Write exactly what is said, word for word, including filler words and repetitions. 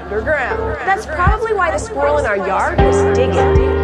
underground. That's probably why the squirrel in our yard was digging.